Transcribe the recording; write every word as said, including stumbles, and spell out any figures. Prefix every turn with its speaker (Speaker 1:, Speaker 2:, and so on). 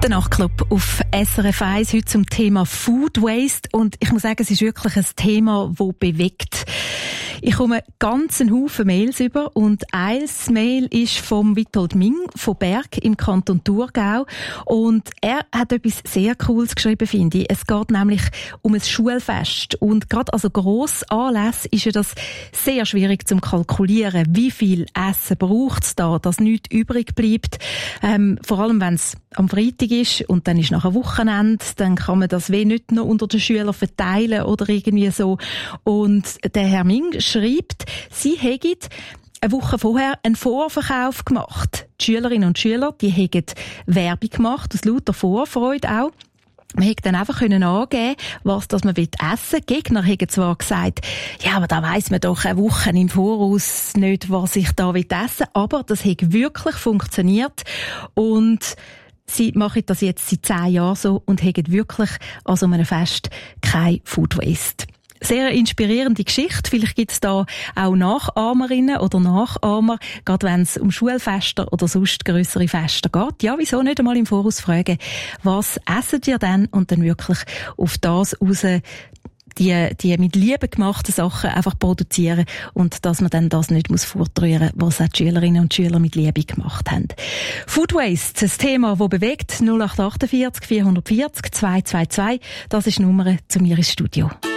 Speaker 1: Der Nachtclub auf S R F eins, heute zum Thema Food Waste. Und ich muss sagen, es ist wirklich ein Thema, das bewegt. Ich komme ganz einen Haufen Mails über und ein Mail ist vom Witold Ming von Berg im Kanton Thurgau. Und er hat etwas sehr Cooles geschrieben, finde ich. Es geht nämlich um ein Schulfest. Und gerade also Grossanlässe ist ja das sehr schwierig zu kalkulieren. Wie viel Essen braucht es da, dass nichts übrig bleibt? Ähm, vor allem, wenn es am Freitag ist und dann ist nachher Wochenende, dann kann man das wie nicht noch unter den Schülern verteilen oder irgendwie so. Und der Herr Ming schreibt, sie hätten eine Woche vorher einen Vorverkauf gemacht. Die Schülerinnen und Schüler, die hätten Werbung gemacht, aus lauter Vorfreude auch. Man hätte dann einfach können angeben, was das man essen will. Die Gegner hätten zwar gesagt, ja, aber da weiss man doch eine Woche im Voraus nicht, was ich da essen will. Aber das hat wirklich funktioniert. Und sie machen das jetzt seit zehn Jahren so und haben wirklich an so einem Fest kein Food Waste. Sehr inspirierende Geschichte. Vielleicht gibt es da auch Nachahmerinnen oder Nachahmer, gerade wenn es um Schulfeste oder sonst grössere Feste geht. Ja, wieso nicht einmal im Voraus fragen, was essen ihr denn? Und dann wirklich auf das raus die, die mit Liebe gemachten Sachen einfach produzieren und dass man dann das nicht muss fortrühren, was auch die Schülerinnen und Schüler mit Liebe gemacht haben. Food Waste, ein Thema, das bewegt. null acht vier acht, vier vier null, zwei zwei zwei. Das ist die Nummer zu mir ins Studio.